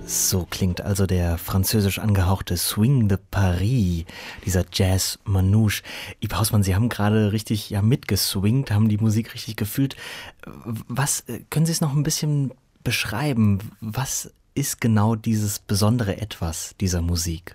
So klingt also der französisch angehauchte Swing de Paris, dieser Jazz Manouche. Yves Hausmann, Sie haben gerade richtig mitgeswingt, haben die Musik richtig gefühlt. Was können Sie es noch ein bisschen beschreiben? Was ist genau dieses besondere Etwas dieser Musik?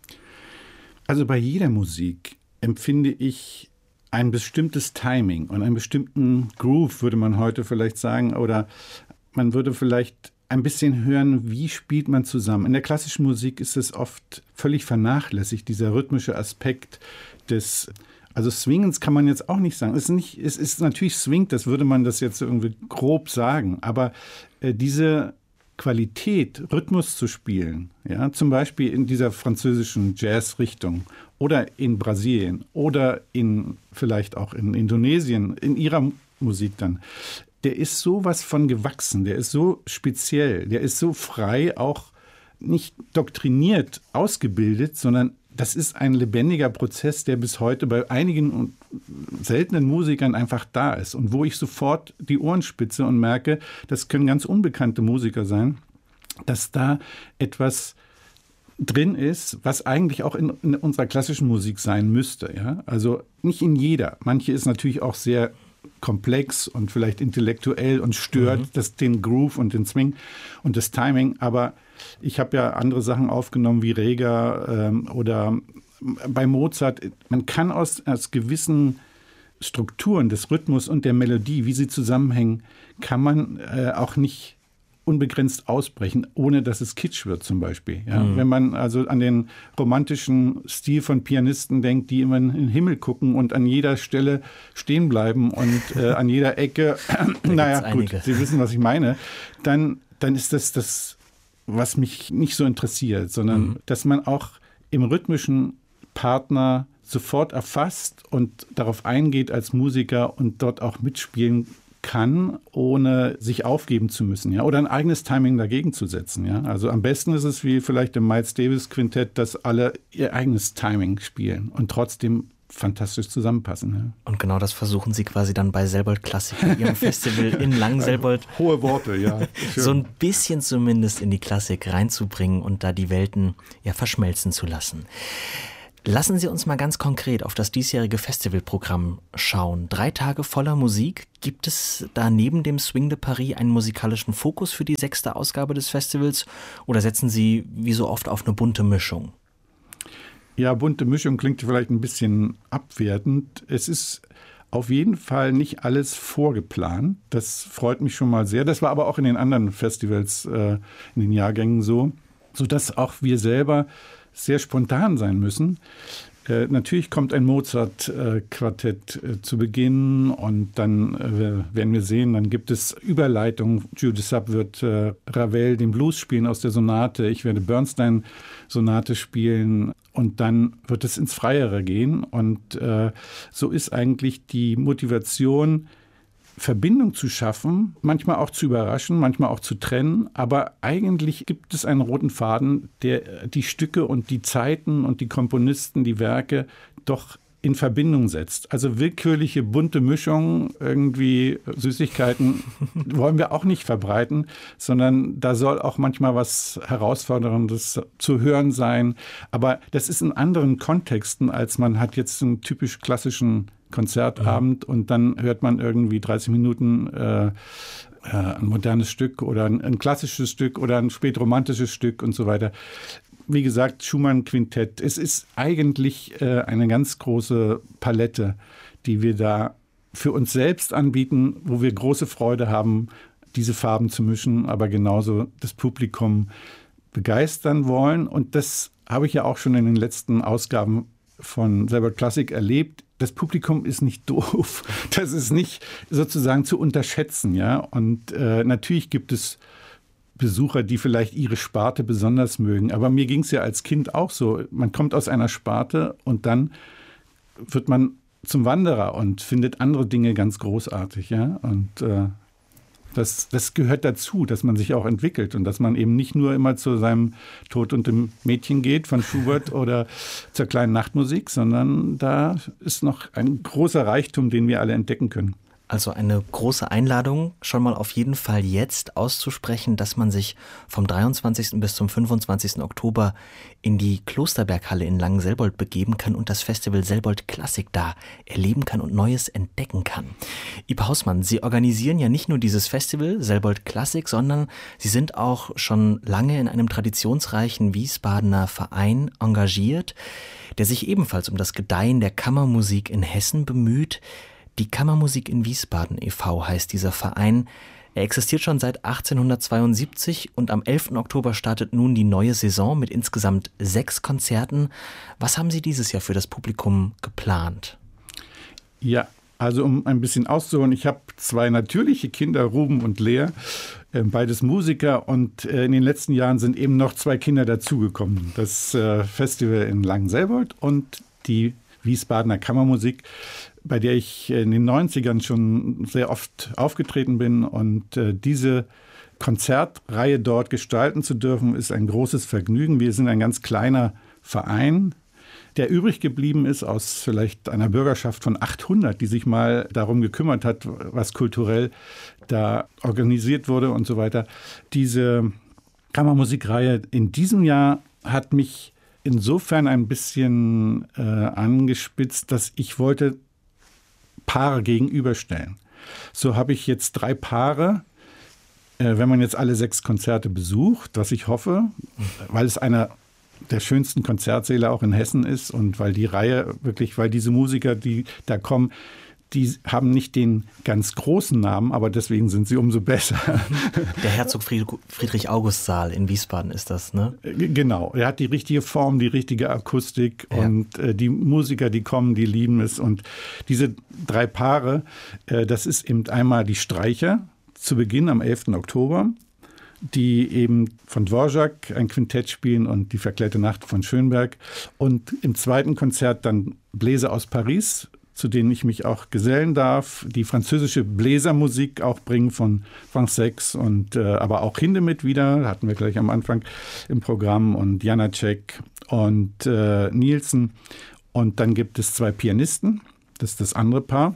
Also bei jeder Musik empfinde ich ein bestimmtes Timing und einen bestimmten Groove, würde man heute vielleicht sagen, oder man würde vielleicht ein bisschen hören, wie spielt man zusammen. In der klassischen Musik ist es oft völlig vernachlässigt, dieser rhythmische Aspekt des, also Swingens kann man jetzt auch nicht sagen. Es ist natürlich swingt, das würde man das jetzt irgendwie grob sagen, aber diese Qualität, Rhythmus zu spielen, ja, zum Beispiel in dieser französischen Jazz-Richtung oder in Brasilien oder vielleicht auch in Indonesien, in ihrer Musik dann, der ist sowas von gewachsen, der ist so speziell, der ist so frei, auch nicht doktriniert ausgebildet, sondern das ist ein lebendiger Prozess, der bis heute bei einigen seltenen Musikern einfach da ist und wo ich sofort die Ohren spitze und merke, das können ganz unbekannte Musiker sein, dass da etwas drin ist, was eigentlich auch in unserer klassischen Musik sein müsste. Ja? Also nicht in jeder. Manche ist natürlich auch sehr komplex und vielleicht intellektuell und stört den Groove und den Swing und das Timing. Aber ich habe ja andere Sachen aufgenommen wie Reger oder bei Mozart. Man kann aus gewissen Strukturen des Rhythmus und der Melodie, wie sie zusammenhängen, kann man auch nicht unbegrenzt ausbrechen, ohne dass es kitsch wird zum Beispiel. Ja? Wenn man also an den romantischen Stil von Pianisten denkt, die immer in den Himmel gucken und an jeder Stelle stehen bleiben und an jeder Ecke, naja gut, Sie wissen, was ich meine, dann ist das, was mich nicht so interessiert, sondern dass man auch im rhythmischen Partner sofort erfasst und darauf eingeht als Musiker und dort auch mitspielen kann, ohne sich aufgeben zu müssen, ja, oder ein eigenes Timing dagegen zu setzen, ja. Also am besten ist es wie vielleicht im Miles Davis Quintett, dass alle ihr eigenes Timing spielen und trotzdem fantastisch zusammenpassen. Ja. Und genau das versuchen Sie quasi dann bei Selbold Klassik, Ihrem Festival in Langenselbold. Hohe Worte, ja. Schön. So ein bisschen zumindest in die Klassik reinzubringen und da die Welten verschmelzen zu lassen. Lassen Sie uns mal ganz konkret auf das diesjährige Festivalprogramm schauen. 3 Tage voller Musik. Gibt es da neben dem Swing de Paris einen musikalischen Fokus für die 6. Ausgabe des Festivals oder setzen Sie wie so oft auf eine bunte Mischung? Ja, bunte Mischung klingt vielleicht ein bisschen abwertend. Es ist auf jeden Fall nicht alles vorgeplant. Das freut mich schon mal sehr. Das war aber auch in den anderen Festivals in den Jahrgängen so, sodass auch wir selber sehr spontan sein müssen. Natürlich kommt ein Mozart-Quartett zu Beginn und dann werden wir sehen, dann gibt es Überleitungen. Jules Dessap wird Ravel den Blues spielen aus der Sonate. Ich werde Bernstein-Sonate spielen und dann wird es ins Freiere gehen. Und so ist eigentlich die Motivation, Verbindung zu schaffen, manchmal auch zu überraschen, manchmal auch zu trennen, aber eigentlich gibt es einen roten Faden, der die Stücke und die Zeiten und die Komponisten, die Werke doch in Verbindung setzt. Also willkürliche, bunte Mischungen, irgendwie Süßigkeiten wollen wir auch nicht verbreiten, sondern da soll auch manchmal was Herausforderndes zu hören sein. Aber das ist in anderen Kontexten, als man hat jetzt einen typisch klassischen Konzertabend und dann hört man irgendwie 30 Minuten ein modernes Stück oder ein klassisches Stück oder ein spätromantisches Stück und so weiter. Wie gesagt, Schumann-Quintett. Es ist eigentlich eine ganz große Palette, die wir da für uns selbst anbieten, wo wir große Freude haben, diese Farben zu mischen, aber genauso das Publikum begeistern wollen. Und das habe ich ja auch schon in den letzten Ausgaben von Selbold Klassik erlebt. Das Publikum ist nicht doof. Das ist nicht sozusagen zu unterschätzen, ja. Und natürlich gibt es Besucher, die vielleicht ihre Sparte besonders mögen. Aber mir ging es ja als Kind auch so. Man kommt aus einer Sparte und dann wird man zum Wanderer und findet andere Dinge ganz großartig, ja. Und das gehört dazu, dass man sich auch entwickelt und dass man eben nicht nur immer zu seinem Tod und dem Mädchen geht von Schubert oder zur kleinen Nachtmusik, sondern da ist noch ein großer Reichtum, den wir alle entdecken können. Also eine große Einladung, schon mal auf jeden Fall jetzt auszusprechen, dass man sich vom 23. bis zum 25. Oktober in die Klosterberghalle in Langenselbold begeben kann und das Festival Selbold Klassik da erleben kann und Neues entdecken kann. Ipe Hausmann, Sie organisieren ja nicht nur dieses Festival Selbold Klassik, sondern Sie sind auch schon lange in einem traditionsreichen Wiesbadener Verein engagiert, der sich ebenfalls um das Gedeihen der Kammermusik in Hessen bemüht. Die Kammermusik in Wiesbaden e.V. heißt dieser Verein. Er existiert schon seit 1872 und am 11. Oktober startet nun die neue Saison mit insgesamt 6 Konzerten. Was haben Sie dieses Jahr für das Publikum geplant? Ja, also um ein bisschen auszuholen, ich habe 2 natürliche Kinder, Ruben und Lea, beides Musiker, und in den letzten Jahren sind eben noch 2 Kinder dazugekommen. Das Festival in Langenselbold und die Wiesbadener Kammermusik, bei der ich in den 90ern schon sehr oft aufgetreten bin. Und diese Konzertreihe dort gestalten zu dürfen, ist ein großes Vergnügen. Wir sind ein ganz kleiner Verein, der übrig geblieben ist aus vielleicht einer Bürgerschaft von 800, die sich mal darum gekümmert hat, was kulturell da organisiert wurde und so weiter. Diese Kammermusikreihe in diesem Jahr hat mich insofern ein bisschen angespitzt, dass ich wollte Paare gegenüberstellen. So habe ich jetzt 3 Paare, wenn man jetzt alle 6 Konzerte besucht, was ich hoffe, weil es einer der schönsten Konzertsäle auch in Hessen ist und weil die Reihe wirklich, weil diese Musiker, die da kommen, die haben nicht den ganz großen Namen, aber deswegen sind sie umso besser. Der Herzog Friedrich August Saal in Wiesbaden ist das, ne? Genau, er hat die richtige Form, die richtige Akustik, ja. Und die Musiker, die kommen, die lieben es. Und diese 3 Paare, das ist eben einmal die Streicher zu Beginn am 11. Oktober, die eben von Dvorak ein Quintett spielen und die Verklärte Nacht von Schönberg. Und im zweiten Konzert dann Bläser aus Paris, zu denen ich mich auch gesellen darf, die französische Bläsermusik auch bringen von Franck und aber auch Hindemith wieder, hatten wir gleich am Anfang im Programm, und Janacek und Nielsen. Und dann gibt es 2 Pianisten, das ist das andere Paar.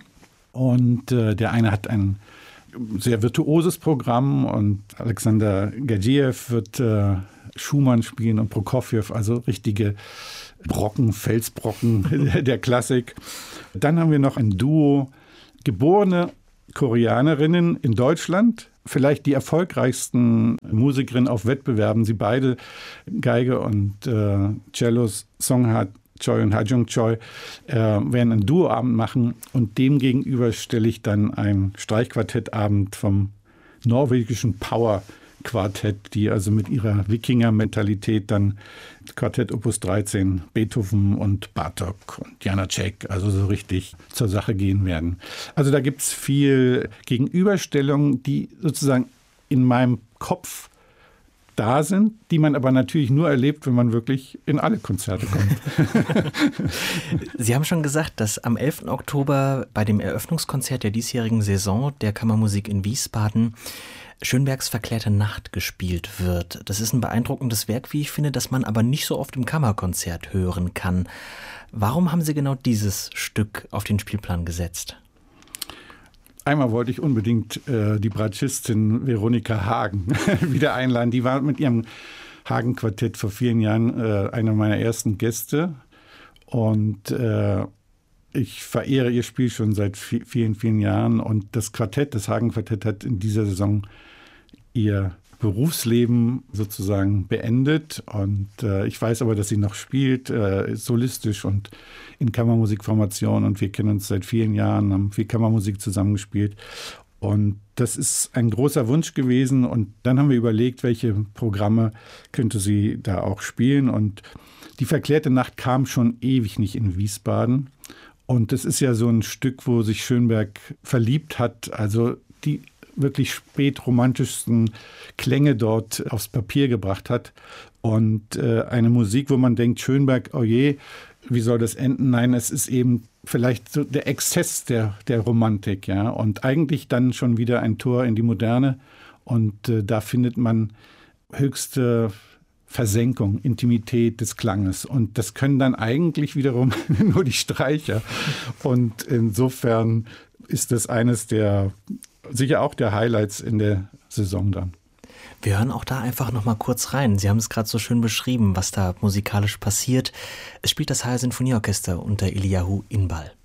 Und der eine hat ein sehr virtuoses Programm und Alexander Gadzhiev wird Schumann spielen und Prokofjew, also richtige Brocken, Felsbrocken der Klassik. Dann haben wir noch ein Duo, geborene Koreanerinnen in Deutschland, vielleicht die erfolgreichsten Musikerinnen auf Wettbewerben. Sie beide, Geige und Cellos, Songha Choi und Ha-Jung Choi, werden einen Duoabend machen, und dem gegenüber stelle ich dann ein Streichquartettabend vom norwegischen Power-Quartett, die also mit ihrer Wikinger-Mentalität dann Quartett Opus 13, Beethoven und Bartók und Janacek, also so richtig zur Sache gehen werden. Also da gibt es viel Gegenüberstellung, die sozusagen in meinem Kopf da sind, die man aber natürlich nur erlebt, wenn man wirklich in alle Konzerte kommt. Sie haben schon gesagt, dass am 11. Oktober bei dem Eröffnungskonzert der diesjährigen Saison der Kammermusik in Wiesbaden Schönbergs Verklärte Nacht gespielt wird. Das ist ein beeindruckendes Werk, wie ich finde, das man aber nicht so oft im Kammerkonzert hören kann. Warum haben Sie genau dieses Stück auf den Spielplan gesetzt? Einmal wollte ich unbedingt die Bratschistin Veronika Hagen wieder einladen. Die war mit ihrem Hagen-Quartett vor vielen Jahren einer meiner ersten Gäste. Und ich verehre ihr Spiel schon seit vielen, vielen Jahren. Und das Quartett, das Hagen-Quartett, hat in dieser Saison ihr Berufsleben sozusagen beendet. Und ich weiß aber, dass sie noch spielt, solistisch und in Kammermusikformation. Und wir kennen uns seit vielen Jahren, haben viel Kammermusik zusammengespielt. Und das ist ein großer Wunsch gewesen. Und dann haben wir überlegt, welche Programme könnte sie da auch spielen. Und die Verklärte Nacht kam schon ewig nicht in Wiesbaden. Und das ist ja so ein Stück, wo sich Schönberg verliebt hat. Also die wirklich spätromantischsten Klänge dort aufs Papier gebracht hat. Und eine Musik, wo man denkt, Schönberg, oh je, wie soll das enden? Nein, es ist eben vielleicht so der Exzess der Romantik, ja. Und eigentlich dann schon wieder ein Tor in die Moderne. Und da findet man höchste Versenkung, Intimität des Klanges. Und das können dann eigentlich wiederum nur die Streicher. Und insofern ist das eines der, sicher auch der Highlights in der Saison dann. Wir hören auch da einfach noch mal kurz rein. Sie haben es gerade so schön beschrieben, was da musikalisch passiert. Es spielt das HR Sinfonieorchester unter Eliyahu Inbal.